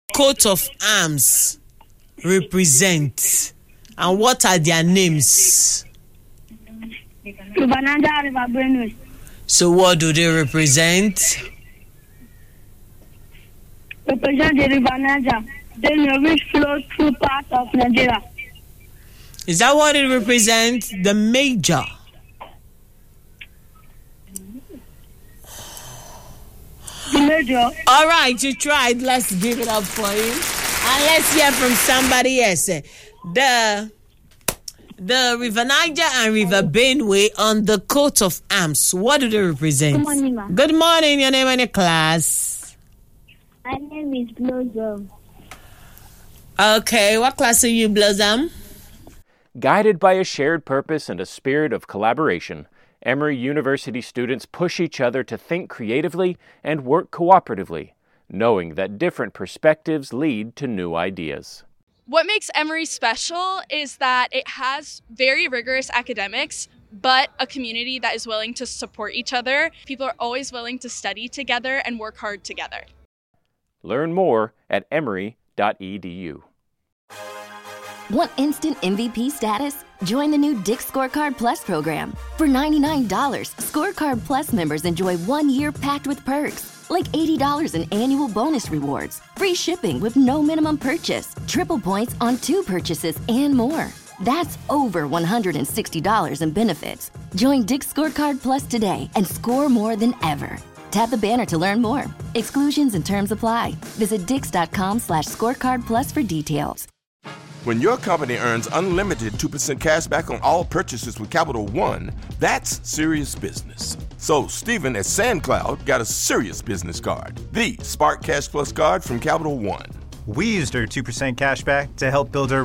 coat of arms represent, and what are their names? River Niger, River Benue. So what do they represent? Represent the River Niger, then which flows through parts of Nigeria. Is that what it represents? The major. The major. All right, you tried. Let's give it up for him. And let's hear from somebody else. The River Niger and River Benue on the coat of arms. What do they represent? Good morning, ma'am. Good morning. Your name and your class? My name is Blossom. Okay, what class are you, Blossom? Guided by a shared purpose and a spirit of collaboration, Emory University students push each other to think creatively and work cooperatively, knowing that different perspectives lead to new ideas. What makes Emory special is that it has very rigorous academics, but a community that is willing to support each other. People are always willing to study together and work hard together. Learn more at emory.edu. Want instant MVP status? Join the new Dick's Scorecard Plus program. For $99, Scorecard Plus members enjoy 1 year packed with perks, like $80 in annual bonus rewards, free shipping with no minimum purchase, triple points on 2 purchases, and more. That's over $160 in benefits. Join Dick's Scorecard Plus today and score more than ever. Tap the banner to learn more. Exclusions and terms apply. Visit dix.com/scorecard plus for details. When your company earns unlimited 2% cash back on all purchases with Capital One, that's serious business. So Stephen at SandCloud got a serious business card, the Spark Cash Plus card from Capital One. We used our 2% cash back to help build our